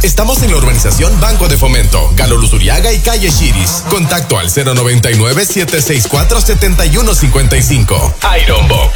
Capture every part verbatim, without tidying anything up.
Estamos en la urbanización Banco de Fomento, Galo Luzuriaga y Calle Chiris. Contacto al cero noventa y nueve, siete seis cuatro, siete uno cinco cinco. Iron Box.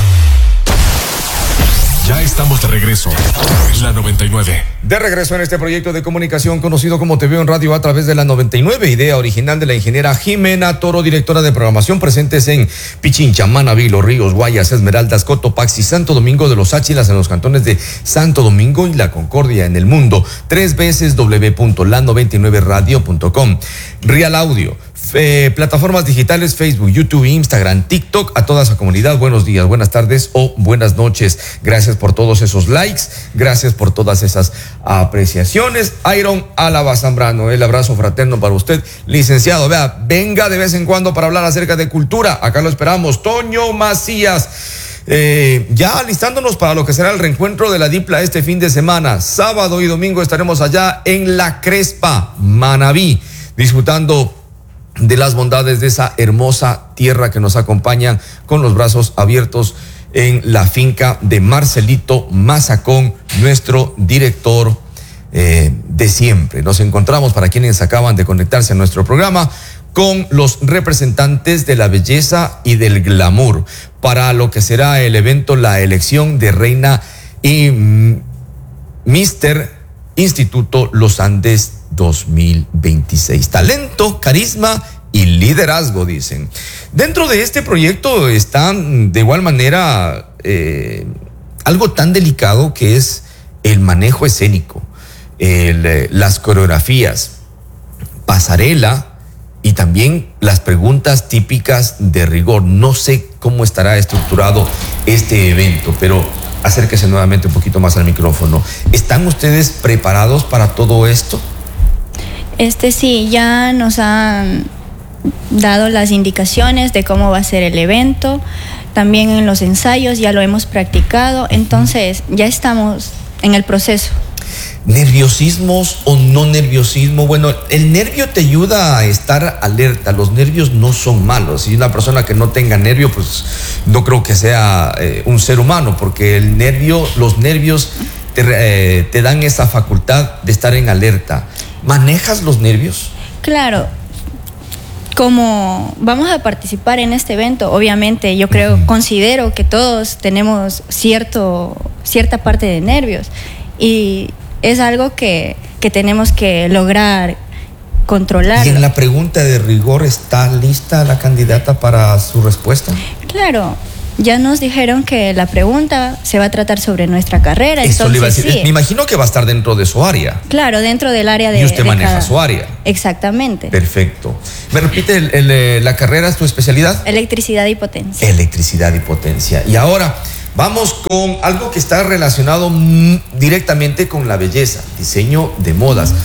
Ya estamos de regreso en la noventa y nueve. De regreso en este proyecto de comunicación conocido como Te Veo en Radio a través de la noventa y nueve, idea original de la ingeniera Jimena Toro, directora de programación, presentes en Pichincha, Manabí, Los Ríos, Guayas, Esmeraldas, Cotopaxi, Santo Domingo de los Áchilas en los cantones de Santo Domingo y La Concordia en el mundo. Tres veces doble u doble u doble u punto la noventa y nueve radio punto com. Real Audio. Eh, plataformas digitales, Facebook, YouTube, Instagram, TikTok, a toda esa comunidad, buenos días, buenas tardes o buenas noches. Gracias por todos esos likes, gracias por todas esas apreciaciones. Iron Álava Zambrano, el abrazo fraterno para usted, licenciado. Vea, venga de vez en cuando para hablar acerca de cultura, acá lo esperamos. Toño Macías, eh, ya alistándonos para lo que será el reencuentro de la Dipla este fin de semana, sábado y domingo estaremos allá en La Crespa, Manabí, disfrutando de las bondades de esa hermosa tierra que nos acompañan con los brazos abiertos en la finca de Marcelito Mazacón, nuestro director eh, de siempre. Nos encontramos, para quienes acaban de conectarse a nuestro programa, con los representantes de la belleza y del glamour para lo que será el evento, la elección de reina y mm, míster Instituto Los Andes dos mil veintiséis. Talento, carisma y liderazgo, dicen. Dentro de este proyecto está de igual manera eh, algo tan delicado que es el manejo escénico, el, eh, las coreografías, pasarela y también las preguntas típicas de rigor. No sé cómo estará estructurado este evento, pero acérquese nuevamente un poquito más al micrófono. ¿Están ustedes preparados para todo esto? Este sí, ya nos han dado las indicaciones de cómo va a ser el evento, también en los ensayos ya lo hemos practicado, entonces ya estamos en el proceso. ¿Nerviosismos o no nerviosismo? Bueno, el nervio te ayuda a estar alerta, los nervios no son malos. Si una persona que no tenga nervio, pues no creo que sea eh, un ser humano, porque el nervio, los nervios te, eh, te dan esa facultad de estar en alerta. ¿Manejas los nervios? Claro, como vamos a participar en este evento, obviamente yo creo, uh-huh. considero que todos tenemos cierto, cierta parte de nervios y es algo que, que tenemos que lograr controlar. ¿Y en la pregunta de rigor está lista la candidata para su respuesta? Claro. Ya nos dijeron que la pregunta se va a tratar sobre nuestra carrera. Eso entonces, le iba a decir. Sí. Me imagino que va a estar dentro de su área. Claro, dentro del área de... Y usted de maneja cada... su área. Exactamente. Perfecto. ¿Me repite el, el, la carrera, es tu especialidad? Electricidad y potencia. Electricidad y potencia. Y ahora vamos con algo que está relacionado directamente con la belleza, diseño de modas.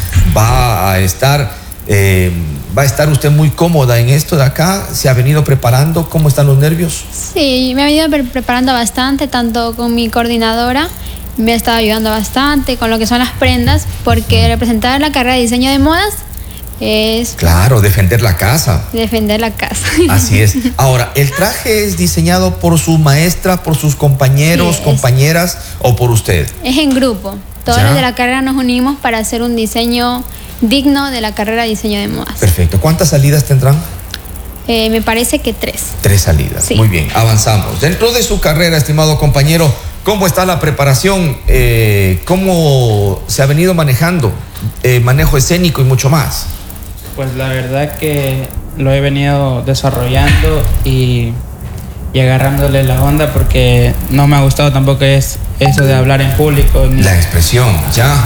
Va a estar... Eh, ¿Va a estar usted muy cómoda en esto de acá? ¿Se ha venido preparando? ¿Cómo están los nervios? Sí, me he venido pre- preparando bastante, tanto con mi coordinadora, me ha estado ayudando bastante con lo que son las prendas, porque representar la carrera de diseño de modas es... Claro, defender la casa. Defender la casa. Así es. Ahora, ¿el traje es diseñado por su maestra, por sus compañeros, sí, compañeras o por usted? Es en grupo. Todos los de la carrera nos unimos para hacer un diseño digno de la carrera de diseño de modas. Perfecto. ¿Cuántas salidas tendrán? Eh, me parece que tres. Tres salidas. Sí. Muy bien, avanzamos. Dentro de su carrera, estimado compañero, ¿cómo está la preparación? Eh, ¿Cómo se ha venido manejando? Eh, manejo escénico y mucho más. Pues la verdad que lo he venido desarrollando y, y agarrándole la onda, porque no me ha gustado tampoco es eso de hablar en público. Ni... La expresión, ya.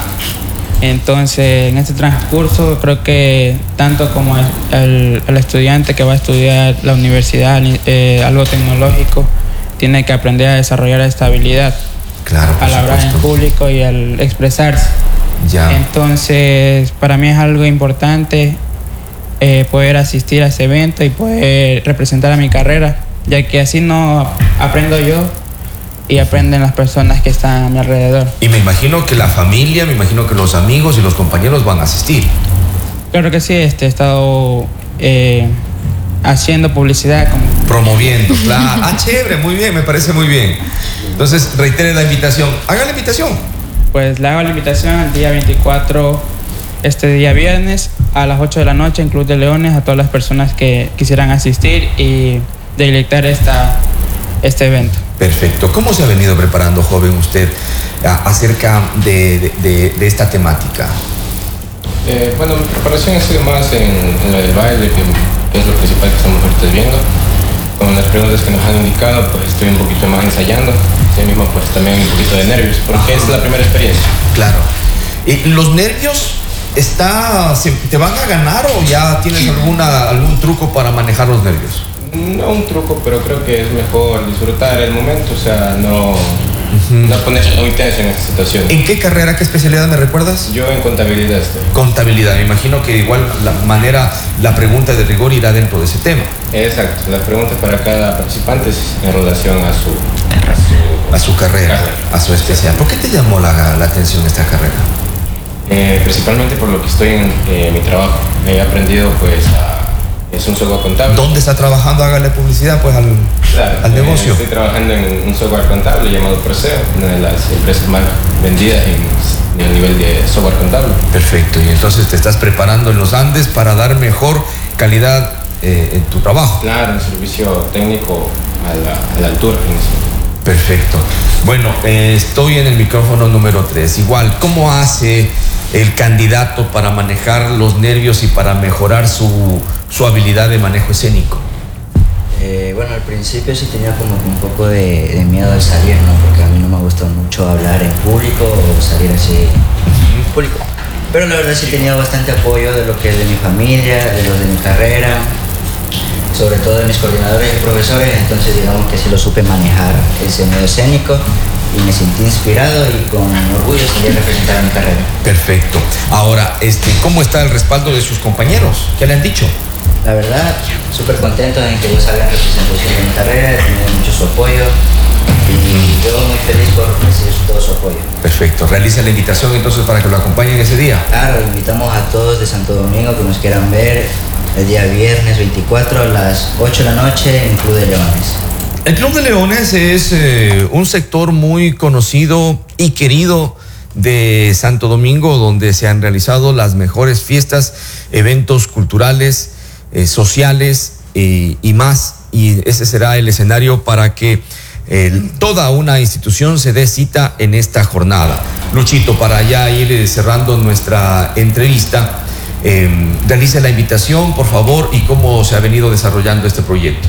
Entonces, en este transcurso, creo que tanto como el, el, el estudiante que va a estudiar la universidad, eh, algo tecnológico, tiene que aprender a desarrollar esta habilidad. Claro, por al hablar en público y al expresarse. Ya. Entonces, para mí es algo importante eh, poder asistir a ese evento y poder representar a mi carrera, ya que así no aprendo yo y aprenden las personas que están a mi alrededor. Y me imagino que la familia, me imagino que los amigos y los compañeros van a asistir. Claro que sí, este, he estado eh, haciendo publicidad. Como... Promoviendo, claro. Ah, chévere, muy bien, me parece muy bien. Entonces, reitere la invitación. Haga la invitación. pues le hago la invitación al día veinticuatro, este día viernes, a las ocho de la noche en Club de Leones, a todas las personas que quisieran asistir y deleitar esta, este evento. Perfecto. ¿Cómo se ha venido preparando, joven, usted a, acerca de, de, de, de esta temática? Eh, bueno, mi preparación ha sido más en, en la del baile, que es lo principal que estamos ahorita viendo. Con las preguntas que nos han indicado, pues estoy un poquito más ensayando. Sí mismo, pues también un poquito de nervios, porque Ajá. es la primera experiencia. Claro. ¿Y los nervios está, se, te van a ganar o ya tienes alguna, algún truco para manejar los nervios? No un truco, pero creo que es mejor disfrutar el momento, o sea, no, uh-huh. no ponerse muy tenso en esta situación. ¿En qué carrera, qué especialidad me recuerdas? Yo en contabilidad estoy. Contabilidad, me imagino que igual la manera, la pregunta de rigor irá dentro de ese tema. Exacto, las preguntas para cada participante es en relación a su, a su, a su carrera, carrera, a su especialidad. ¿Por qué te llamó la, la atención esta carrera? Eh, principalmente por lo que estoy en eh, mi trabajo. He aprendido pues a... Es un software contable. ¿Dónde está trabajando? Hágale publicidad pues al, claro, al negocio. Estoy trabajando en un software contable llamado Proseo, una de las empresas más vendidas en, en el nivel de software contable. Perfecto, y entonces te estás preparando en los Andes para dar mejor calidad eh, en tu trabajo. Claro, un servicio técnico a la, a la altura. Perfecto. Bueno, eh, estoy en el micrófono número tres. Igual, ¿cómo hace el candidato para manejar los nervios y para mejorar su, su habilidad de manejo escénico? Eh, bueno, al principio sí tenía como un poco de, de miedo de salir, ¿no? Porque a mí no me gusta mucho hablar en público o salir así en público. Pero la verdad sí tenía bastante apoyo de lo que es de mi familia, de los de mi carrera, sobre todo de mis coordinadores y profesores, entonces digamos que sí lo supe manejar ese medio escénico y me sentí inspirado y con orgullo salí a representar a mi carrera. Perfecto. Ahora, este, ¿cómo está el respaldo de sus compañeros? ¿Qué le han dicho? La verdad, súper contento en que yo salga en representación de mi carrera, he tenido mucho su apoyo y yo muy feliz por recibir todo su apoyo. Perfecto. Realiza la invitación entonces para que lo acompañen ese día. Claro, invitamos a todos de Santo Domingo que nos quieran ver el día viernes veinticuatro a las ocho de la noche en Club de Leones. El Club de Leones es eh, un sector muy conocido y querido de Santo Domingo, donde se han realizado las mejores fiestas, eventos culturales, eh, sociales eh, y más. Y ese será el escenario para que eh, toda una institución se dé cita en esta jornada. Luchito, para ya ir cerrando nuestra entrevista, eh, realice la invitación, por favor, y cómo se ha venido desarrollando este proyecto.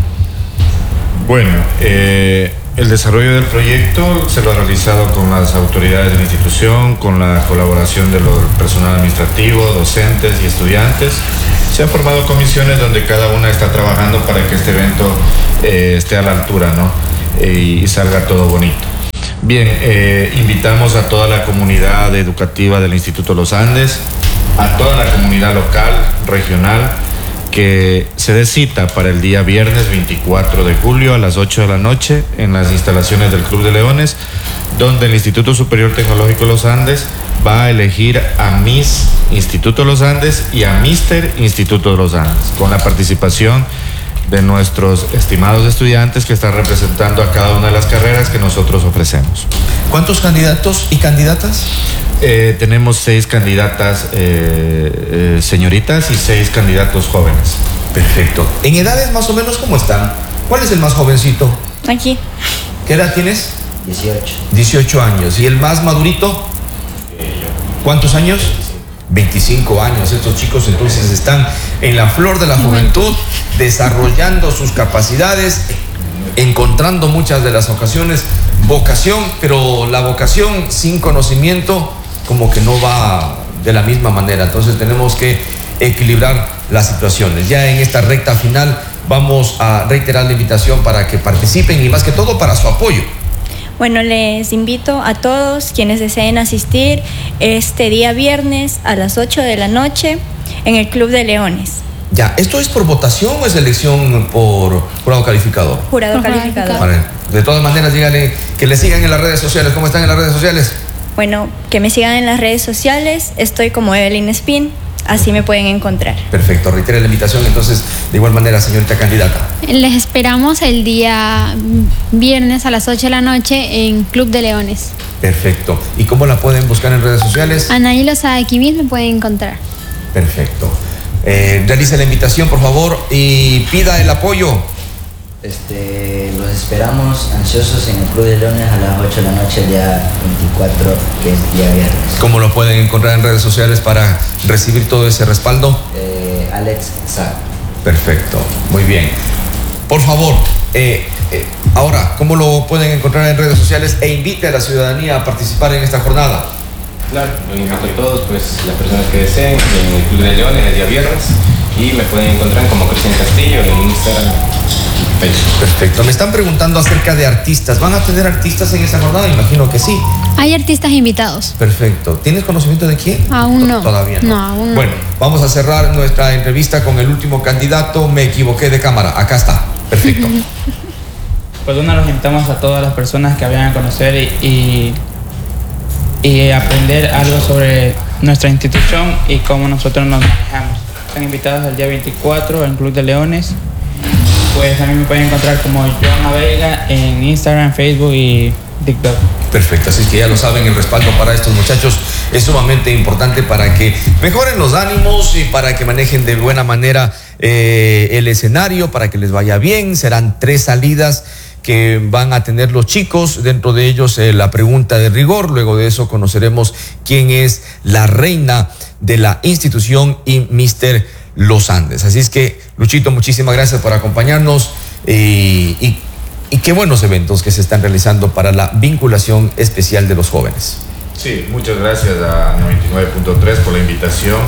Bueno, eh, el desarrollo del proyecto se lo ha realizado con las autoridades de la institución, con la colaboración de los personal administrativo, docentes y estudiantes. Se han formado comisiones donde cada una está trabajando para que este evento eh, esté a la altura, ¿no? Eh, y salga todo bonito. Bien, eh, invitamos a toda la comunidad educativa del Instituto Los Andes, a toda la comunidad local, regional, que se dé cita para el día viernes veinticuatro de julio a las ocho de la noche en las instalaciones del Club de Leones, donde el Instituto Superior Tecnológico Los Andes va a elegir a Miss Instituto Los Andes y a Mister Instituto de Los Andes, con la participación de nuestros estimados estudiantes que están representando a cada una de las carreras que nosotros ofrecemos. ¿Cuántos candidatos y candidatas? Eh, tenemos seis candidatas eh, eh, señoritas y seis candidatos jóvenes. Perfecto. ¿En edades más o menos cómo están? ¿Cuál es el más jovencito? Aquí. ¿Qué edad tienes? dieciocho. dieciocho años. ¿Y el más madurito? ¿Cuántos años? veinticinco años. Estos chicos entonces están en la flor de la juventud, desarrollando sus capacidades, encontrando muchas de las ocasiones vocación, pero la vocación sin conocimiento como que no va de la misma manera. Entonces tenemos que equilibrar las situaciones. Ya en esta recta final vamos a reiterar la invitación para que participen y más que todo para su apoyo. Bueno, les invito a todos quienes deseen asistir este día viernes a las ocho de la noche en el Club de Leones. Ya, ¿esto es por votación o es elección por jurado calificador? Jurado calificador. Vale. De todas maneras, díganle que le sigan en las redes sociales. ¿Cómo están en las redes sociales? Bueno, que me sigan en las redes sociales. Estoy como Evelyn Spin. así me pueden encontrar. Perfecto, reitera la invitación entonces de igual manera, señorita candidata. Les esperamos el día viernes a las ocho de la noche en Club de Leones. Perfecto. ¿Y cómo la pueden buscar en redes sociales? Anaí Lozada aquí mismo me pueden encontrar. Perfecto. Eh, realice la invitación, por favor, y pida el apoyo. Este, los esperamos ansiosos en el Club de Leones a las ocho de la noche, el día veinticuatro, que es día viernes. ¿Cómo lo pueden encontrar en redes sociales para recibir todo ese respaldo? Eh, Alex Zag. Perfecto, muy bien. Por favor, eh, eh, ahora, ¿cómo lo pueden encontrar en redes sociales e invite a la ciudadanía a participar en esta jornada? Claro, los invito a todos, pues las personas que deseen, en el Club de Leones el día viernes, y me pueden encontrar como Cristian Castillo en Instagram. Perfecto. Me están preguntando acerca de artistas. ¿Van a tener artistas en esa jornada? Imagino que sí. Hay artistas invitados. Perfecto. ¿Tienes conocimiento de quién? Aún no. Todavía no. No, aún no. Bueno, vamos a cerrar nuestra entrevista con el último candidato. Me equivoqué de cámara. Acá está. Perfecto. Pues bueno, los invitamos a todas las personas que vayan a conocer y, y, y aprender algo sobre nuestra institución y cómo nosotros nos manejamos. Están invitados el día veinticuatro al Club de Leones. Pues a mí me pueden encontrar como Joana Vega en Instagram, Facebook y TikTok. Perfecto, así es que ya lo saben, el respaldo para estos muchachos es sumamente importante para que mejoren los ánimos y para que manejen de buena manera eh, el escenario, para que les vaya bien. Serán tres salidas que van a tener los chicos, dentro de ellos eh, la pregunta de rigor. Luego de eso conoceremos quién es la reina de la institución y mister Los Andes. Así es que, Luchito, muchísimas gracias por acompañarnos eh, y, y qué buenos eventos que se están realizando para la vinculación especial de los jóvenes. Sí, muchas gracias a noventa y nueve punto tres por la invitación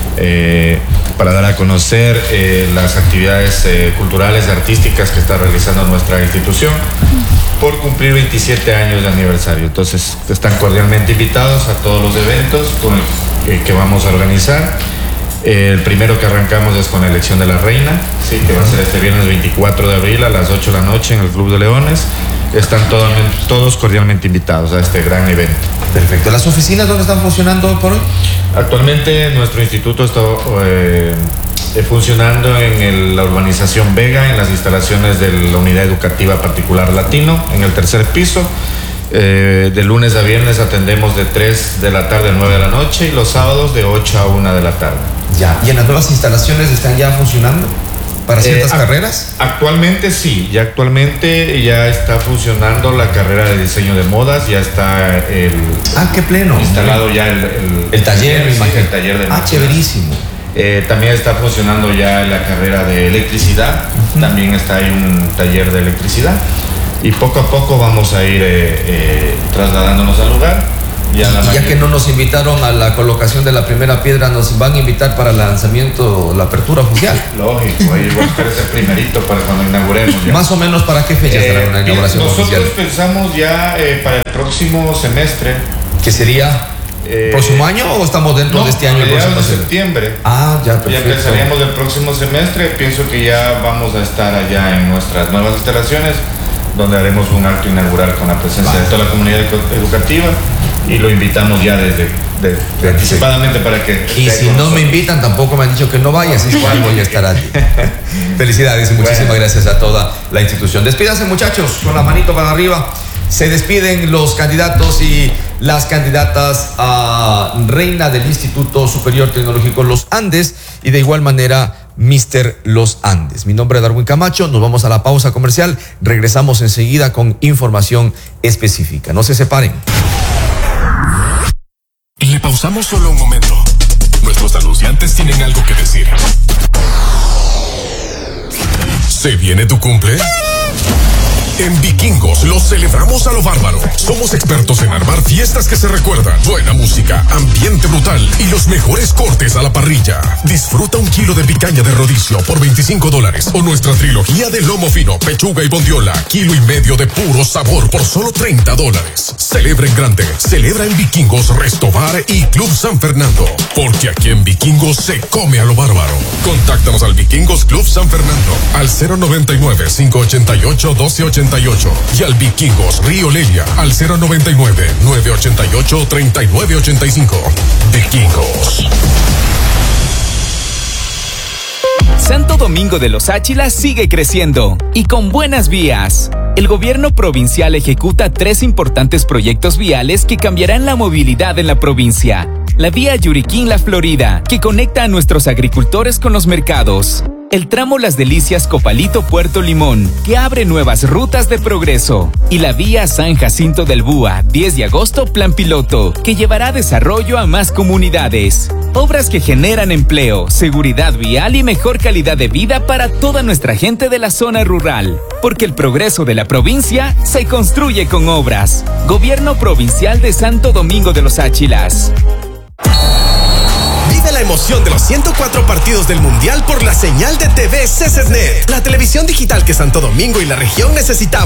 eh, para dar a conocer eh, las actividades eh, culturales y artísticas que está realizando nuestra institución por cumplir veintisiete años de aniversario. Entonces, están cordialmente invitados a todos los eventos con el, eh, que vamos a organizar. El primero que arrancamos es con la elección de la reina, sí, que va a ser este viernes veinticuatro de abril a las ocho de la noche en el Club de Leones. Están todos, todos cordialmente invitados a este gran evento. Perfecto. ¿Las oficinas dónde están funcionando hoy por hoy? Actualmente nuestro instituto está eh, funcionando en el, la urbanización Vega, en las instalaciones de la Unidad Educativa Particular Latino, en el tercer piso. Eh, de lunes a viernes atendemos de tres de la tarde a nueve de la noche y los sábados de ocho a una de la tarde. Ya, ¿y en las nuevas instalaciones están ya funcionando para ciertas eh, carreras? Actualmente sí, ya actualmente ya está funcionando la carrera de diseño de modas, ya está el... Ah, qué pleno. Instalado ya el... El, el taller, el, sí, el taller de Ah, máquinas. chéverísimo. Eh, también está funcionando ya la carrera de electricidad, uh-huh. También está ahí un taller de electricidad. Y poco a poco vamos a ir eh, eh, trasladándonos al lugar. Ya, y ya que no nos invitaron a la colocación de la primera piedra, nos van a invitar para el lanzamiento, la apertura oficial. Lógico, ahí va a estar ese primerito para cuando inauguremos. Ya. Más o menos, ¿para qué fecha será eh, una inauguración nosotros oficial? Nosotros pensamos ya eh, para el próximo semestre. ¿Qué sería? Eh, ¿Próximo año o estamos dentro no, de este año? A mediados de septiembre. Ah, ya, perfecto. Ya empezaríamos el próximo semestre. Pienso que ya vamos a estar allá en nuestras nuevas instalaciones, donde haremos un acto inaugural con la presencia vale. de toda la comunidad educativa y lo invitamos ya desde de, de anticipadamente para que... Y si no nosotros. me invitan, tampoco me han dicho que no vaya, así que voy a estar allí. Felicidades y muchísimas bueno. gracias a toda la institución. Despídanse, muchachos, con la manito para arriba. Se despiden los candidatos y las candidatas a reina del Instituto Superior Tecnológico Los Andes y de igual manera mister Los Andes. Mi nombre es Darwin Camacho, nos vamos a la pausa comercial, regresamos enseguida con información específica. No se separen. Le pausamos solo un momento. Nuestros anunciantes tienen algo que decir. ¿Se viene tu cumple? En Vikingos lo celebramos a lo bárbaro. Somos expertos en armar fiestas que se recuerdan. Buena música, ambiente brutal y los mejores cortes a la parrilla. Disfruta un kilo de picaña de rodicio por veinticinco dólares o nuestra trilogía de lomo fino, pechuga y bondiola, kilo y medio de puro sabor por solo treinta dólares. Celebra en grande, celebra en Vikingos, Restobar y Club San Fernando. Porque aquí en Vikingos se come a lo bárbaro. Contáctanos al Vikingos Club San Fernando al cero noventa y nueve, cinco ochenta y ocho, doce ochenta y ocho y al Vikingos Río Lelia al cero noventa y nueve, nueve ochenta y ocho, treinta y nueve ochenta y cinco. Vikingos. Domingo de los Áchilas sigue creciendo y con buenas vías. El gobierno provincial ejecuta tres importantes proyectos viales que cambiarán la movilidad en la provincia. La vía Yuriquín-La Florida, que conecta a nuestros agricultores con los mercados. El tramo Las Delicias Copalito-Puerto Limón, que abre nuevas rutas de progreso. Y la vía San Jacinto del Búa, diez de agosto, plan piloto, que llevará desarrollo a más comunidades. Obras que generan empleo, seguridad vial y mejor calidad de vida para toda nuestra gente de la zona rural. Porque el progreso de la provincia se construye con obras. Gobierno Provincial de Santo Domingo de los Áchilas. Vive la emoción de los ciento cuatro partidos del Mundial por la señal de T V C C Net, la televisión digital que Santo Domingo y la región necesitaban.